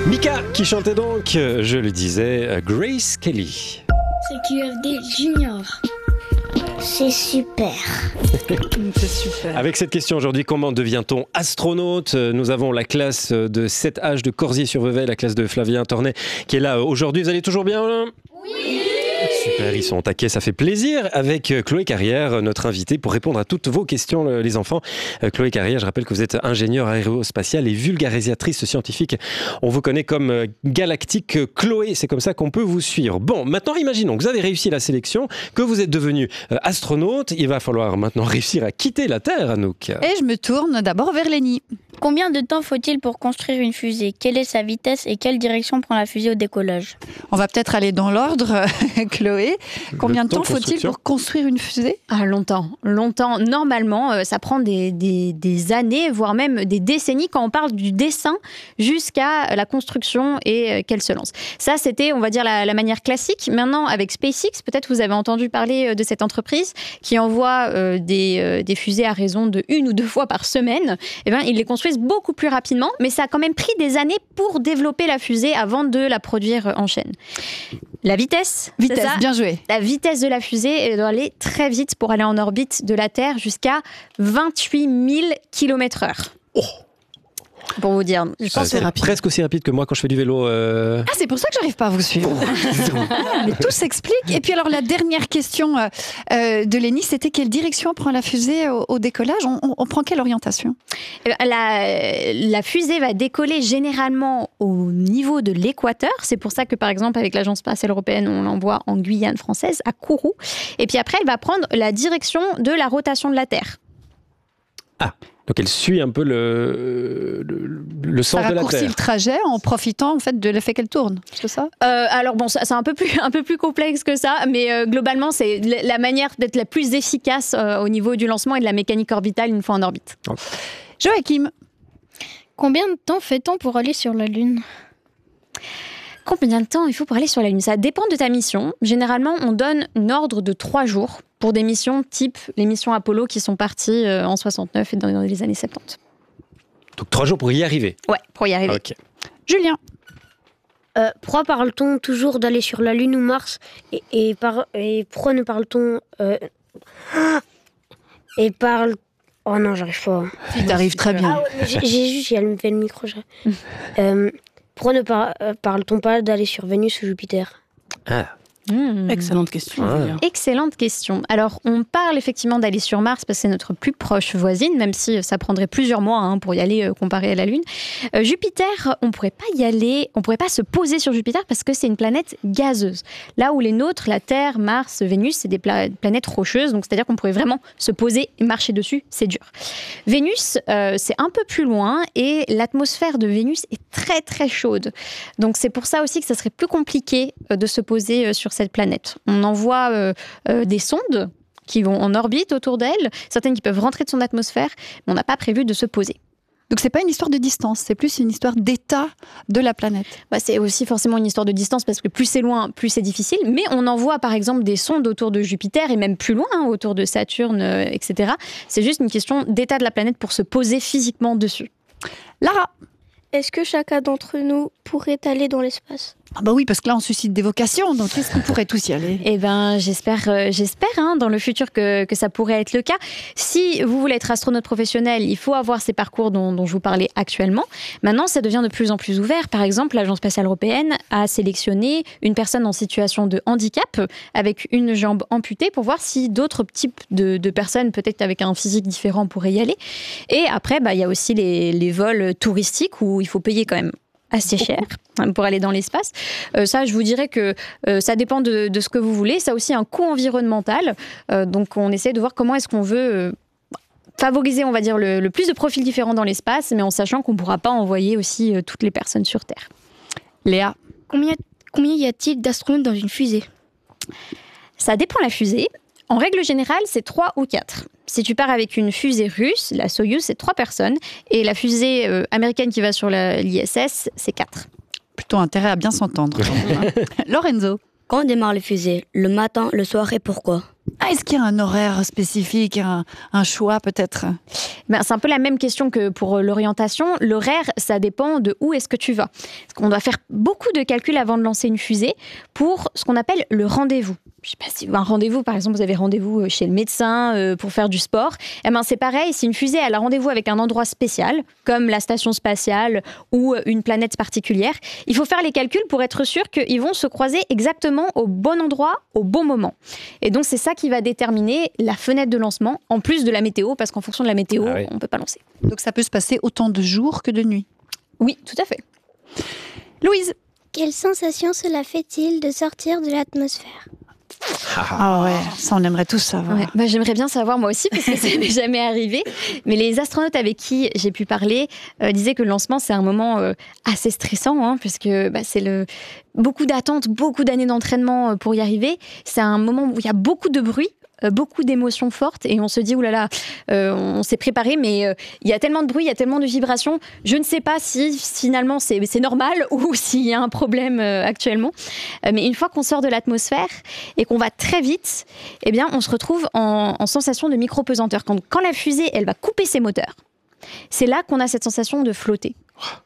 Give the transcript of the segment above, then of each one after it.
Mika qui chantait donc, je le disais, Grace Kelly. C'est QFD Junior. C'est super. C'est super. Avec cette question aujourd'hui, comment devient-on astronaute ? Nous avons la classe de 7H de Corsier-sur-Vevey, la classe de Flavien Tornet qui est là aujourd'hui. Vous allez toujours bien ? Oui. Super, ils sont au taquet, ça fait plaisir. Avec Chloé Carrière, notre invitée, pour répondre à toutes vos questions, les enfants. Chloé Carrière, je rappelle que vous êtes ingénieure aérospatiale et vulgarisatrice scientifique. On vous connaît comme Galactique Chloé, c'est comme ça qu'on peut vous suivre. Bon, maintenant, imaginons que vous avez réussi la sélection, que vous êtes devenu astronaute. Il va falloir maintenant réussir à quitter la Terre, Anouk. Et je me tourne d'abord vers Lénie. Combien de temps faut-il pour construire une fusée ? Quelle est sa vitesse et quelle direction prend la fusée au décollage ? On va peut-être aller dans l'ordre, Chloé. Combien de temps faut-il pour construire une fusée ? Longtemps. Normalement, ça prend des années, voire même des décennies quand on parle du dessin jusqu'à la construction et qu'elle se lance. Ça, c'était, on va dire, la manière classique. Maintenant, avec SpaceX, peut-être vous avez entendu parler de cette entreprise qui envoie des fusées à raison de 1 ou 2 fois par semaine. Eh bien, ils les construisent beaucoup plus rapidement, mais ça a quand même pris des années pour développer la fusée avant de la produire en chaîne. La vitesse, bien joué. La vitesse de la fusée, elle doit aller très vite pour aller en orbite de la Terre jusqu'à 28 000 km/h. Oh. Pour vous dire, je pense c'est presque aussi rapide que moi quand je fais du vélo. C'est pour ça que j'arrive pas à vous suivre. Mais tout s'explique. Et puis alors la dernière question de Lénie, c'était quelle direction prend la fusée au décollage ? On prend quelle orientation ? La fusée va décoller généralement au niveau de l'équateur. C'est pour ça que par exemple avec l'Agence spatiale européenne, on l'envoie en Guyane française, à Kourou. Et puis après, elle va prendre la direction de la rotation de la Terre. Donc elle suit un peu le sens de la Terre. Ça raccourcit le trajet en profitant en fait de l'effet qu'elle tourne, c'est ça ? Alors bon, c'est un peu plus complexe que ça, mais globalement c'est la manière d'être la plus efficace au niveau du lancement et de la mécanique orbitale une fois en orbite. Joachim, combien de temps fait-on pour aller sur la Lune ? Combien de temps il faut pour aller sur la Lune ? Ça dépend de ta mission. Généralement, on donne un ordre de 3 jours pour des missions type les missions Apollo qui sont parties en 69 et dans les années 70. Donc 3 jours pour y arriver ? Ouais, pour y arriver. Ok. Julien. Pourquoi parle-t-on toujours d'aller sur la Lune ou Mars et pourquoi ne parle-t-on... Oh non, j'arrive pas. Tu t'arrives très bien. J'ai levé le micro. Pourquoi ne parle-t-on pas d'aller sur Vénus ou Jupiter ? Excellente question. Excellente question. Alors, on parle effectivement d'aller sur Mars parce que c'est notre plus proche voisine, même si ça prendrait plusieurs mois pour y aller comparé à la Lune. Jupiter, on ne pourrait pas y aller, on ne pourrait pas se poser sur Jupiter parce que c'est une planète gazeuse. Là où les nôtres, la Terre, Mars, Vénus, c'est des planètes rocheuses, donc c'est-à-dire qu'on pourrait vraiment se poser et marcher dessus, c'est dur. Vénus, c'est un peu plus loin et l'atmosphère de Vénus est très très chaude. Donc c'est pour ça aussi que ça serait plus compliqué de se poser sur cette planète. On envoie des sondes qui vont en orbite autour d'elle, certaines qui peuvent rentrer de son atmosphère, mais on n'a pas prévu de se poser. Donc c'est pas une histoire de distance, c'est plus une histoire d'état de la planète. C'est aussi forcément une histoire de distance parce que plus c'est loin, plus c'est difficile. Mais on envoie par exemple des sondes autour de Jupiter et même plus loin, autour de Saturne, etc. C'est juste une question d'état de la planète pour se poser physiquement dessus. Lara. Est-ce que chacun d'entre nous pourrait aller dans l'espace ? Oui, parce que là on suscite des vocations, donc est-ce qu'on pourrait tous y aller ? J'espère dans le futur que ça pourrait être le cas. Si vous voulez être astronaute professionnel, il faut avoir ces parcours dont je vous parlais actuellement. Maintenant, ça devient de plus en plus ouvert. Par exemple, l'Agence spatiale européenne a sélectionné une personne en situation de handicap avec une jambe amputée pour voir si d'autres types de personnes, peut-être avec un physique différent, pourraient y aller. Et après, il y a aussi les vols touristiques où il faut payer quand même assez cher pour aller dans l'espace. Ça, je vous dirais que ça dépend de ce que vous voulez. Ça a aussi un coût environnemental. Donc, on essaie de voir comment est-ce qu'on veut favoriser, on va dire, le plus de profils différents dans l'espace, mais en sachant qu'on ne pourra pas envoyer aussi toutes les personnes sur Terre. Léa. Combien y a-t-il d'astronautes dans une fusée ? Ça dépend de la fusée. En règle générale, c'est 3 ou 4. Si tu pars avec une fusée russe, la Soyouz, c'est 3 personnes. Et la fusée américaine qui va sur l'ISS, c'est 4. Plutôt intérêt à bien s'entendre. Lorenzo. Quand démarre les fusées? Le matin, le soir et pourquoi? Est-ce qu'il y a un horaire spécifique, un choix peut-être? C'est un peu la même question que pour l'orientation. L'horaire, ça dépend de où est-ce que tu vas. Parce qu'on doit faire beaucoup de calculs avant de lancer une fusée pour ce qu'on appelle le rendez-vous. Je sais pas si un rendez-vous, par exemple, vous avez rendez-vous chez le médecin pour faire du sport. C'est pareil, si une fusée elle a rendez-vous avec un endroit spécial, comme la station spatiale ou une planète particulière, il faut faire les calculs pour être sûr qu'ils vont se croiser exactement au bon endroit, au bon moment. Et donc, c'est ça qui va déterminer la fenêtre de lancement, en plus de la météo, parce qu'en fonction de la météo, on ne peut pas lancer. Donc, ça peut se passer autant de jours que de nuit? Oui, tout à fait. Louise? Quelle sensation cela fait-il de sortir de l'atmosphère? Ah ouais, ça on aimerait tous savoir. Ouais, j'aimerais bien savoir moi aussi parce que ça m'est jamais arrivé. Mais les astronautes avec qui j'ai pu parler disaient que le lancement c'est un moment assez stressant puisque c'est beaucoup d'attentes, beaucoup d'années d'entraînement pour y arriver. C'est un moment où il y a beaucoup de bruit. Beaucoup d'émotions fortes et on se dit oulala, on s'est préparé mais il y a tellement de bruit, il y a tellement de vibrations, je ne sais pas si finalement c'est normal ou s'il y a un problème actuellement. Mais une fois qu'on sort de l'atmosphère et qu'on va très vite, eh bien on se retrouve en sensation de micro-pesanteur. Quand la fusée elle va couper ses moteurs, c'est là qu'on a cette sensation de flotter.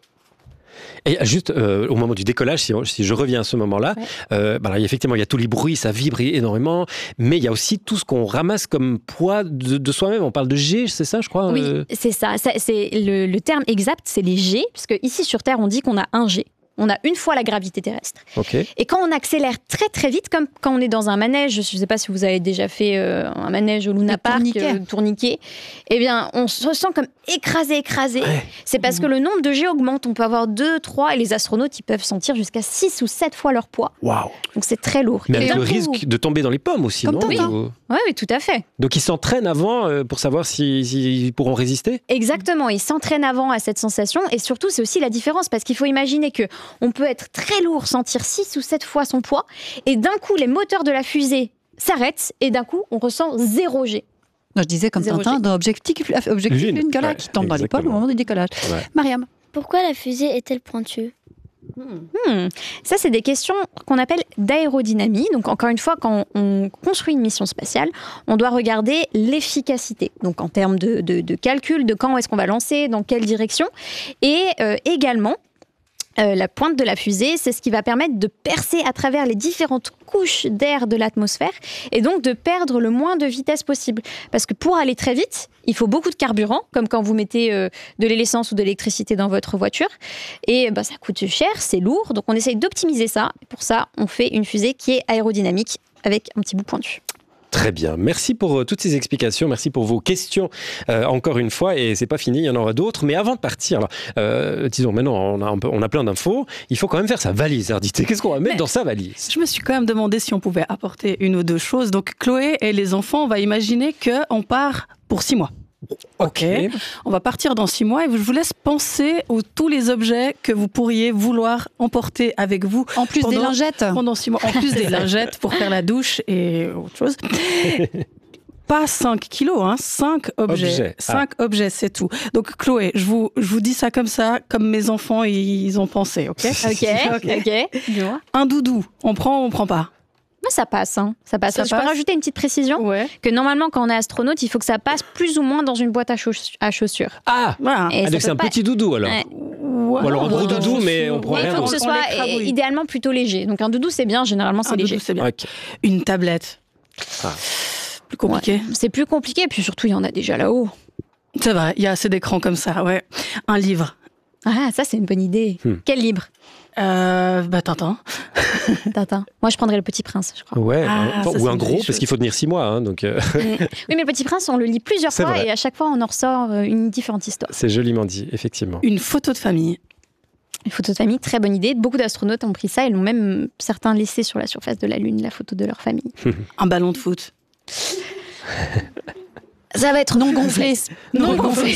Et juste au moment du décollage, si je reviens à ce moment-là, effectivement, il y a tous les bruits, ça vibre énormément, mais il y a aussi tout ce qu'on ramasse comme poids de soi-même. On parle de G, c'est ça, je crois? Oui, c'est ça. C'est le terme exact, c'est les G, parce qu'ici sur Terre, on dit qu'on a un G. On a une fois la gravité terrestre. Okay. Et quand on accélère très très vite, comme quand on est dans un manège, je ne sais pas si vous avez déjà fait un manège au Luna Park, tourniquet, eh bien on se sent comme écrasé. Ouais. C'est parce que le nombre de G augmente. On peut avoir 2, 3, et les astronautes, ils peuvent sentir jusqu'à 6 ou 7 fois leur poids. Waouh. Donc c'est très lourd. Mais avec le risque de tomber dans les pommes aussi, comme non? Oui, tout à fait. Donc ils s'entraînent avant pour savoir s'ils pourront résister? Exactement, ils s'entraînent avant à cette sensation, et surtout c'est aussi la différence, parce qu'il faut imaginer que on peut être très lourd, sentir 6 ou 7 fois son poids, et d'un coup, les moteurs de la fusée s'arrêtent, et d'un coup, on ressent 0 G. Non, je disais comme Tintin, dans Objectif Lune, qui tombe dans les pommes au moment du décollage. Ouais. Mariam? Pourquoi la fusée est-elle pointue? Ça, c'est des questions qu'on appelle d'aérodynamie. Donc, encore une fois, quand on construit une mission spatiale, on doit regarder l'efficacité. Donc, en termes de calcul, de quand est-ce qu'on va lancer, dans quelle direction. Et également, la pointe de la fusée, c'est ce qui va permettre de percer à travers les différentes couches d'air de l'atmosphère et donc de perdre le moins de vitesse possible. Parce que pour aller très vite, il faut beaucoup de carburant, comme quand vous mettez de l'essence ou de l'électricité dans votre voiture. Et ça coûte cher, c'est lourd, donc on essaye d'optimiser ça. Pour ça, on fait une fusée qui est aérodynamique avec un petit bout pointu. Très bien. Merci pour toutes ces explications. Merci pour vos questions encore une fois. Et c'est pas fini, il y en aura d'autres. Mais avant de partir, disons, maintenant, on a plein d'infos. Il faut quand même faire sa valise, Ardité. Qu'est-ce qu'on va mettre dans sa valise? Je me suis quand même demandé si on pouvait apporter une ou deux choses. Donc, Chloé et les enfants, on va imaginer qu'on part pour 6 mois. Ok. On va partir dans 6 mois et je vous laisse penser aux tous les objets que vous pourriez vouloir emporter avec vous. En plus des lingettes. Pendant 6 mois. En plus des lingettes pour faire la douche et autre chose. Pas 5 kilos, 5 objets. 5 objets, c'est tout. Donc, Chloé, je vous dis ça, comme mes enfants, ils ont pensé, ok? Ok. Un doudou, on prend ou on prend pas? Ça passe. Ça passe. Je peux rajouter une petite précision que normalement, quand on est astronaute, il faut que ça passe plus ou moins dans une boîte à chaussures. Donc c'est un petit doudou alors. Ou alors un gros doudou, mais on prend rien. Il faut que ce soit idéalement plutôt léger. Donc un doudou, c'est bien. Généralement, c'est léger. C'est bien. Okay. Une tablette. Plus compliqué. Ouais. C'est plus compliqué. Et puis surtout, il y en a déjà là-haut. C'est vrai. Il y a assez d'écrans comme ça. Ouais. Un livre. Ah, ça, c'est une bonne idée. Quel livre? Tintin. Tintin. Moi, je prendrais Le Petit Prince, je crois. Ouais, ou un gros, parce qu'il faut tenir 6 mois. Donc Oui, mais Le Petit Prince, on le lit plusieurs fois vrai. Et à chaque fois, on en ressort une différente histoire. C'est joliment dit, effectivement. Une photo de famille. Une photo de famille, très bonne idée. Beaucoup d'astronautes ont pris ça et l'ont même certains laissé sur la surface de la Lune, la photo de leur famille. Un ballon de foot. Ça va être non gonflé. Non gonflé.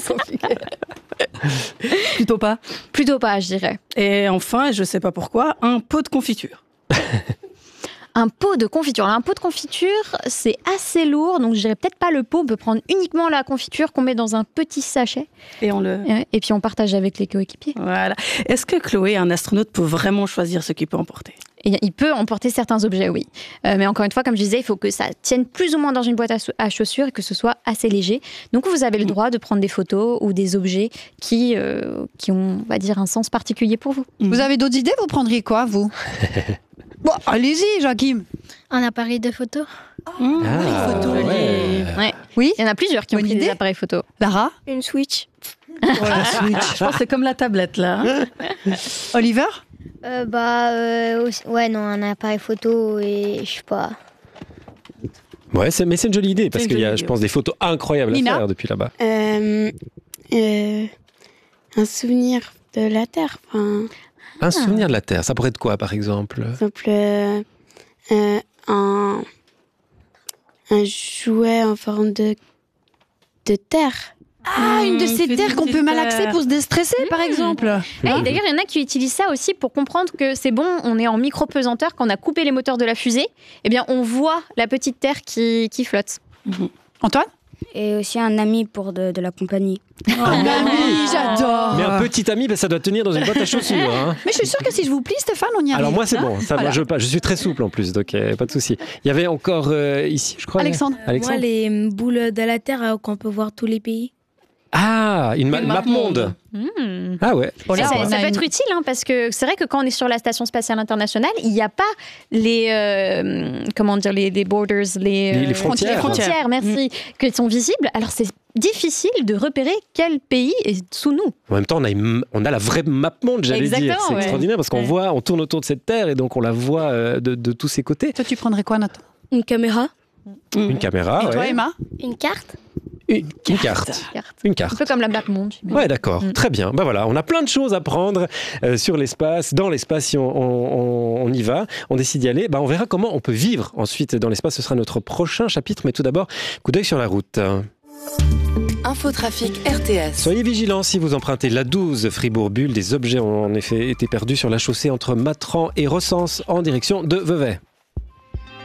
Plutôt pas, je dirais. Et enfin, je sais pas pourquoi, un pot de confiture. Un pot de confiture. Alors, un pot de confiture, c'est assez lourd, donc je dirais peut-être pas le pot. On peut prendre uniquement la confiture qu'on met dans un petit sachet. Et puis on partage avec les coéquipiers. Voilà. Est-ce que Chloé, un astronaute, peut vraiment choisir ce qu'il peut emporter? Et il peut emporter certains objets, oui. Mais encore une fois, comme je disais, il faut que ça tienne plus ou moins dans une boîte à chaussures et que ce soit assez léger. Donc, vous avez le droit de prendre des photos ou des objets qui ont, on va dire, un sens particulier pour vous. Vous avez d'autres idées? Vous prendriez quoi, vous? Bon, allez-y, Joachim. Un appareil de photo. Ouais. Oui, il y en a plusieurs qui ont Bonne pris des idée. appareils photo. Lara, Une Switch. Je pense que c'est comme la tablette, là. Oliver. Ouais, non, un appareil photo et je sais pas. Ouais, mais c'est une jolie idée parce C'est une qu'il y a, jolie je idée, pense, des photos incroyables Nina à faire depuis là-bas. Un souvenir de la Terre. Enfin, Un souvenir de la Terre, ça pourrait être quoi, par exemple? par exemple, un jouet en forme de terre. Ah, une de ces fait terres des qu'on peut terres. malaxer pour se déstresser, par exemple. Et d'ailleurs, il y en a qui utilisent ça aussi pour comprendre que c'est bon, on est en micro-pesanteur, quand on a coupé les moteurs de la fusée, eh bien, on voit la petite terre qui flotte. Antoine? Et aussi un ami pour de la compagnie. Un ami, j'adore. Mais un petit ami, ça doit tenir dans une boîte à chaussures. Hein. Mais je suis sûre que si je vous plie, Stéphane, on y arrive. Alors moi, c'est Hein bon. Ça, Voilà. je suis très souple en plus, donc pas de souci. Il y avait encore ici, je crois. Alexandre. Alexandre. Moi, les boules de la Terre qu'on peut voir tous les pays. Ah, une map map monde. Mmh. Ah ouais. Oh là, ça on a peut une- être utile hein, parce que c'est vrai que quand on est sur la station spatiale internationale, il n'y a pas les comment dire les borders, Les frontières. les frontières, merci, qui sont visibles. Alors c'est difficile de repérer quel pays est sous nous. En même temps, on a la vraie map monde, j'allais dire. Exactement, C'est ouais. extraordinaire parce qu'on Ouais. on tourne autour de cette terre et donc on la voit de tous ses côtés. Toi, tu prendrais quoi, Nathan? Une caméra. Une caméra, Et toi, ouais. Emma? Une carte. Une carte. Une Un carte. peu comme la map monde. Ouais, d'accord. Très bien. Ben voilà, on a plein de choses à prendre sur l'espace, dans l'espace, si on y va. On décide d'y aller. Ben, on verra comment on peut vivre ensuite dans l'espace. Ce sera notre prochain chapitre. Mais tout d'abord, coup d'œil sur la route. Infotrafic RTS. Soyez vigilants si vous empruntez l'A12 Fribourg-Bulle. Des objets ont en effet été perdus sur la chaussée entre Matran et Recense en direction de Vevey.